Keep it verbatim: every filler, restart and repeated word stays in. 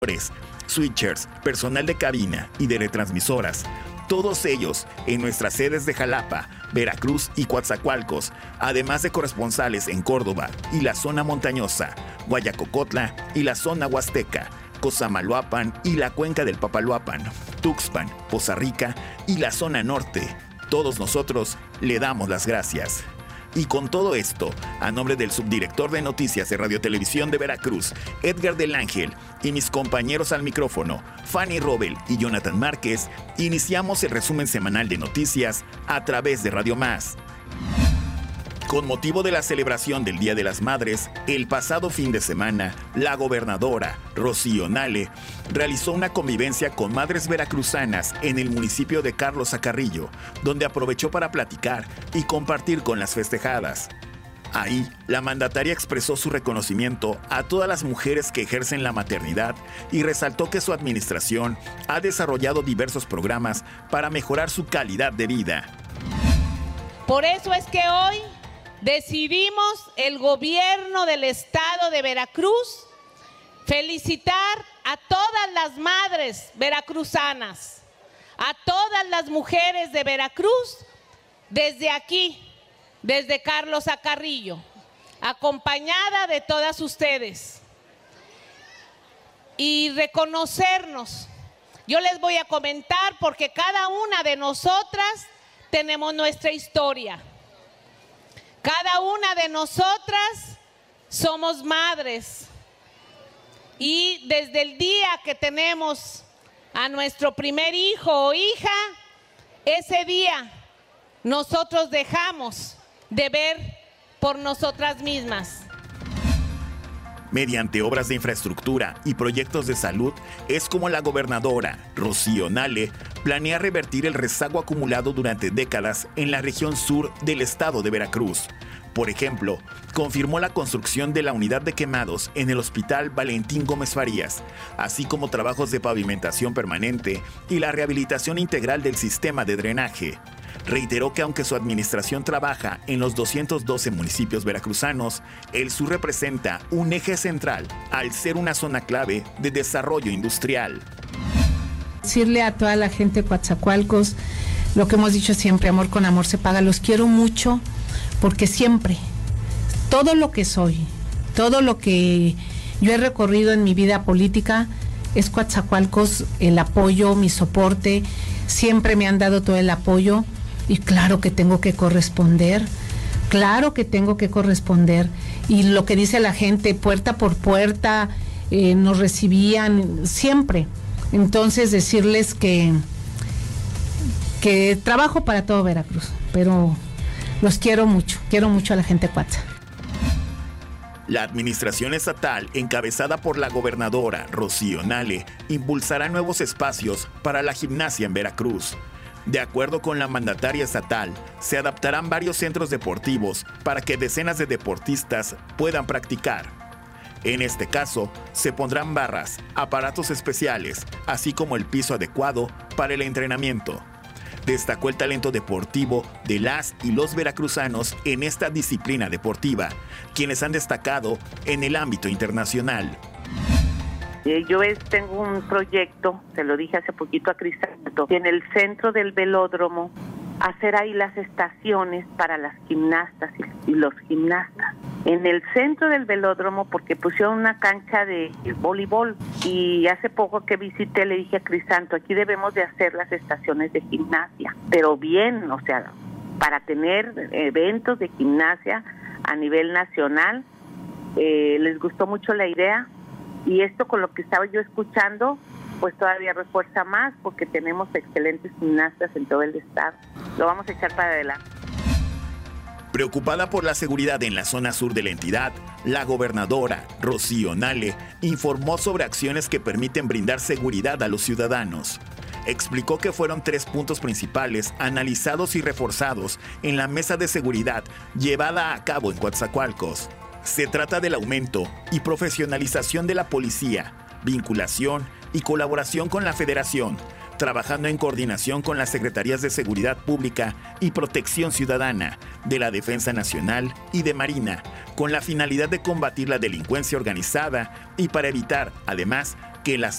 switchers, personal de cabina y de retransmisoras, todos ellos en nuestras sedes de Jalapa, Veracruz y Coatzacoalcos, además de corresponsales en Córdoba y la zona montañosa, Guayacocotla y la zona huasteca, Cosamaloapan y la cuenca del Papaloapan, Tuxpan, Poza Rica y la zona norte. Todos nosotros le damos las gracias. Y con todo esto, a nombre del subdirector de Noticias de Radio Televisión de Veracruz, Edgar del Ángel, y mis compañeros al micrófono, Fanny Robel y Jonathan Márquez, iniciamos el resumen semanal de noticias a través de Radio Más. Con motivo de la celebración del Día de las Madres, el pasado fin de semana, la gobernadora Rocío Nale realizó una convivencia con madres veracruzanas en el municipio de Carlos Acarrillo, donde aprovechó para platicar y compartir con las festejadas. Ahí, la mandataria expresó su reconocimiento a todas las mujeres que ejercen la maternidad y resaltó que su administración ha desarrollado diversos programas para mejorar su calidad de vida. Por eso es que hoy decidimos, el gobierno del estado de Veracruz, felicitar a todas las madres veracruzanas, a todas las mujeres de Veracruz, desde aquí, desde Carlos Acarrillo, acompañada de todas ustedes. Y reconocernos. Yo les voy a comentar porque cada una de nosotras tenemos nuestra historia. Cada una de nosotras somos madres y desde el día que tenemos a nuestro primer hijo o hija, ese día nosotros dejamos de ver por nosotras mismas. Mediante obras de infraestructura y proyectos de salud, es como la gobernadora Rocío Nale planea revertir el rezago acumulado durante décadas en la región sur del estado de Veracruz. Por ejemplo, confirmó la construcción de la unidad de quemados en el Hospital Valentín Gómez Farías, así como trabajos de pavimentación permanente y la rehabilitación integral del sistema de drenaje. Reiteró que aunque su administración trabaja en los doscientos doce municipios veracruzanos, el sur representa un eje central al ser una zona clave de desarrollo industrial. Decirle a toda la gente de Coatzacoalcos lo que hemos dicho siempre, amor con amor se paga. Los quiero mucho porque siempre, todo lo que soy, todo lo que yo he recorrido en mi vida política es Coatzacoalcos, el apoyo, mi soporte, siempre me han dado todo el apoyo. Y claro que tengo que corresponder, claro que tengo que corresponder. Y lo que dice la gente, puerta por puerta, eh, nos recibían siempre. Entonces decirles que, que trabajo para todo Veracruz, pero los quiero mucho, quiero mucho a la gente de Coatza. La administración estatal, encabezada por la gobernadora Rocío Nale, impulsará nuevos espacios para la gimnasia en Veracruz. De acuerdo con la mandataria estatal, se adaptarán varios centros deportivos para que decenas de deportistas puedan practicar. En este caso, se pondrán barras, aparatos especiales, así como el piso adecuado para el entrenamiento. Destacó el talento deportivo de las y los veracruzanos en esta disciplina deportiva, quienes han destacado en el ámbito internacional. Yo tengo un proyecto, se lo dije hace poquito a Crisanto, en el centro del velódromo, hacer ahí las estaciones para las gimnastas y los gimnastas. En el centro del velódromo, porque pusieron una cancha de voleibol, y hace poco que visité le dije a Crisanto, aquí debemos de hacer las estaciones de gimnasia, pero bien, o sea, para tener eventos de gimnasia a nivel nacional. Eh, les gustó mucho la idea. Y esto, con lo que estaba yo escuchando, pues todavía refuerza más porque tenemos excelentes gimnastas en todo el estado. Lo vamos a echar para adelante. Preocupada por la seguridad en la zona sur de la entidad, la gobernadora Rocío Nale informó sobre acciones que permiten brindar seguridad a los ciudadanos. Explicó que fueron tres puntos principales analizados y reforzados en la mesa de seguridad llevada a cabo en Coatzacoalcos. Se trata del aumento y profesionalización de la policía, vinculación y colaboración con la Federación, trabajando en coordinación con las Secretarías de Seguridad Pública y Protección Ciudadana, de la Defensa Nacional y de Marina, con la finalidad de combatir la delincuencia organizada y para evitar, además, que las